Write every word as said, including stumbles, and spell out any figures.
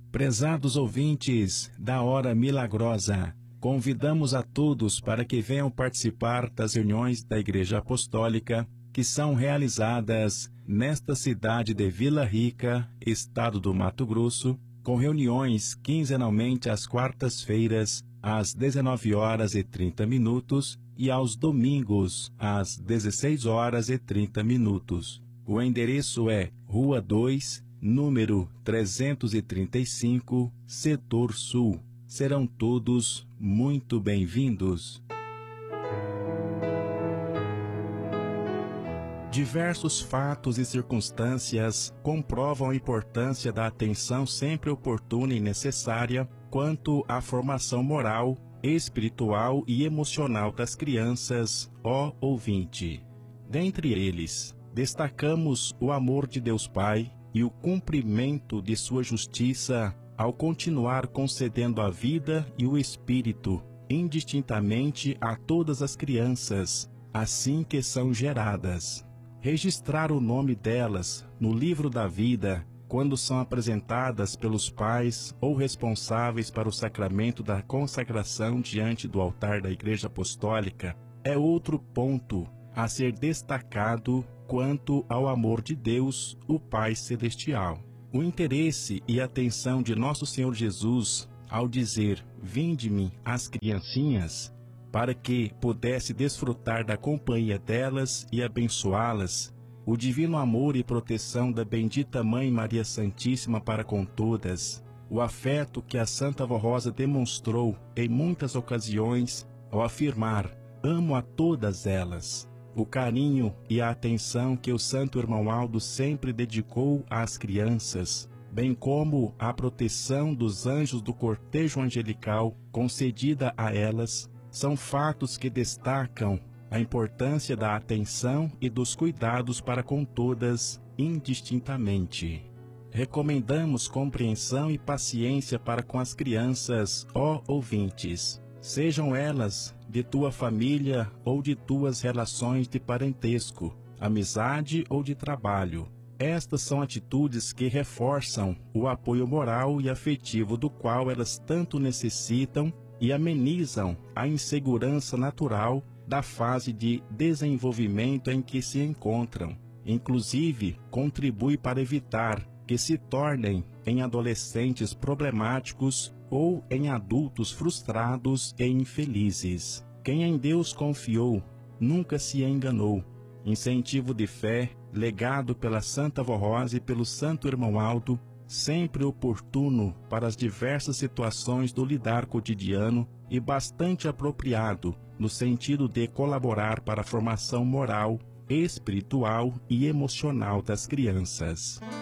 Prezados ouvintes da Hora Milagrosa, convidamos a todos para que venham participar das reuniões da Igreja Apostólica que são realizadas nesta cidade de Vila Rica, estado do Mato Grosso, com reuniões quinzenalmente às quartas-feiras, às dezenove horas e trinta minutos e aos domingos, às dezesseis horas e trinta minutos. O endereço é Rua dois, número trezentos e trinta e cinco, Setor Sul. Serão todos muito bem-vindos. Diversos fatos e circunstâncias comprovam a importância da atenção sempre oportuna e necessária quanto à formação moral, espiritual e emocional das crianças, ó ouvinte. Dentre eles, destacamos o amor de Deus Pai e o cumprimento de sua justiça ao continuar concedendo a vida e o espírito indistintamente a todas as crianças, assim que são geradas. Registrar o nome delas no livro da vida quando são apresentadas pelos pais ou responsáveis para o sacramento da consagração diante do altar da Igreja Apostólica é outro ponto a ser destacado quanto ao amor de Deus, o Pai Celestial. O interesse e atenção de Nosso Senhor Jesus ao dizer: "Vinde-me as criancinhas", para que pudesse desfrutar da companhia delas e abençoá-las, o divino amor e proteção da bendita Mãe Maria Santíssima para com todas, o afeto que a Santa Vó Rosa demonstrou em muitas ocasiões ao afirmar: "Amo a todas elas", o carinho e a atenção que o Santo Irmão Aldo sempre dedicou às crianças, bem como a proteção dos anjos do cortejo angelical concedida a elas, são fatos que destacam a importância da atenção e dos cuidados para com todas indistintamente. Recomendamos compreensão e paciência para com as crianças, ó ouvintes, sejam elas de tua família ou de tuas relações de parentesco, amizade ou de trabalho. Estas são atitudes que reforçam o apoio moral e afetivo do qual elas tanto necessitam e amenizam a insegurança natural da fase de desenvolvimento em que se encontram. Inclusive, contribui para evitar que se tornem em adolescentes problemáticos ou em adultos frustrados e infelizes. Quem em Deus confiou nunca se enganou. Incentivo de fé, legado pela Santa Vó Rosa e pelo Santo Irmão Aldo, sempre oportuno para as diversas situações do lidar cotidiano e bastante apropriado no sentido de colaborar para a formação moral, espiritual e emocional das crianças.